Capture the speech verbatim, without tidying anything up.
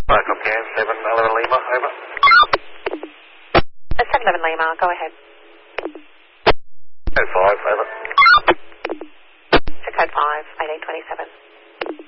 Welcome, Cam, seven eleven Lima, over. Uh, seven eleven Lima, go ahead. Code five, over. To code five, eighteen twenty-seven.